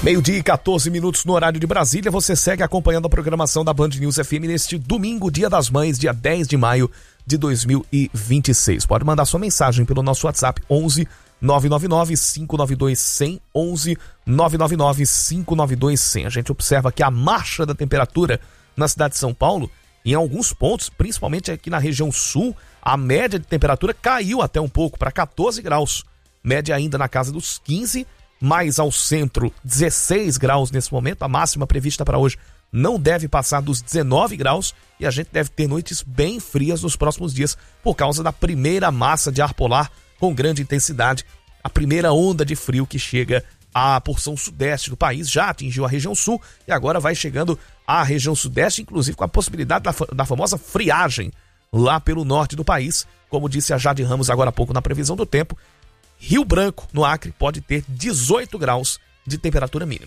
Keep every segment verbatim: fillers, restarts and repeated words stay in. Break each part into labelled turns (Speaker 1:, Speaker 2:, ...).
Speaker 1: Meio-dia e quatorze minutos no horário de Brasília. Você segue acompanhando a programação da Band News F M neste domingo, Dia das Mães, dia dez de maio de dois mil e vinte e seis. Pode mandar sua mensagem pelo nosso WhatsApp onze nove nove nove cinco nove dois zero zero, onze nove nove nove cinco nove dois zero zero. A gente observa que a marcha da temperatura na cidade de São Paulo, em alguns pontos, principalmente aqui na região sul, a média de temperatura caiu até um pouco para catorze graus. Média ainda na casa dos quinze, mais ao centro dezesseis graus nesse momento. A máxima prevista para hoje não deve passar dos dezenove graus e a gente deve ter noites bem frias nos próximos dias por causa da primeira massa de ar polar com grande intensidade. A primeira onda de frio que chega à porção sudeste do país já atingiu a região sul e agora vai chegando à região sudeste, inclusive com a possibilidade da, da famosa friagem lá pelo norte do país. Como disse a Jade Ramos agora há pouco na previsão do tempo, Rio Branco, no Acre, pode ter dezoito graus de temperatura mínima.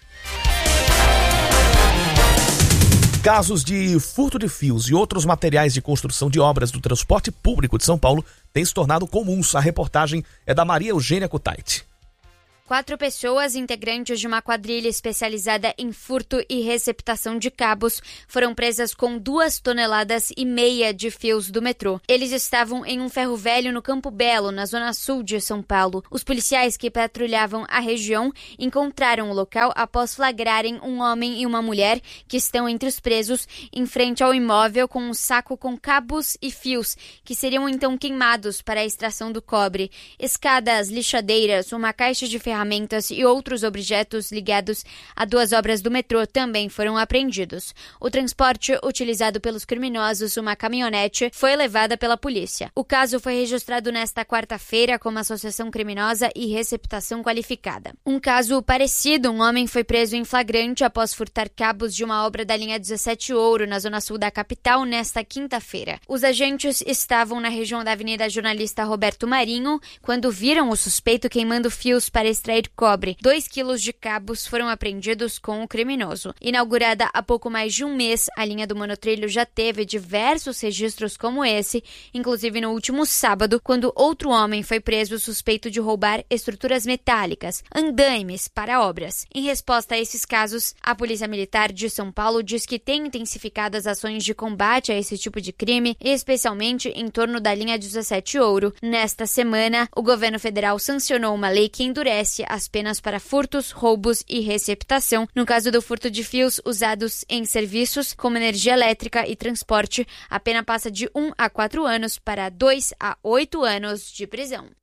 Speaker 1: Casos de furto de fios e outros materiais de construção de obras do transporte público de São Paulo têm se tornado comuns. A reportagem é da Maria Eugênia Kutaiti.
Speaker 2: Quatro pessoas, integrantes de uma quadrilha especializada em furto e receptação de cabos, foram presas com duas toneladas e meia de fios do metrô. Eles estavam em um ferro velho no Campo Belo, na zona sul de São Paulo. Os policiais que patrulhavam a região encontraram o local após flagrarem um homem e uma mulher que estão entre os presos em frente ao imóvel com um saco com cabos e fios que seriam então queimados para a extração do cobre. Escadas, lixadeiras, uma caixa de ferramentas ferramentas e outros objetos ligados a duas obras do metrô também foram apreendidos. O transporte utilizado pelos criminosos, uma caminhonete, foi levada pela polícia. O caso foi registrado nesta quarta-feira como associação criminosa e receptação qualificada. Um caso parecido, um homem foi preso em flagrante após furtar cabos de uma obra da linha dezessete Ouro, na zona sul da capital, nesta quinta-feira. Os agentes estavam na região da Avenida Jornalista Roberto Marinho quando viram o suspeito queimando fios para extrair cobre. Dois quilos de cabos foram apreendidos com o criminoso. Inaugurada há pouco mais de um mês, a linha do monotrilho já teve diversos registros como esse, inclusive no último sábado, quando outro homem foi preso suspeito de roubar estruturas metálicas, andaimes para obras. Em resposta a esses casos, a Polícia Militar de São Paulo diz que tem intensificado as ações de combate a esse tipo de crime, especialmente em torno da linha dezessete Ouro. Nesta semana, o governo federal sancionou uma lei que endurece as penas para furtos, roubos e receptação. No caso do furto de fios usados em serviços como energia elétrica e transporte, a pena passa de um a quatro anos para dois a oito anos de prisão.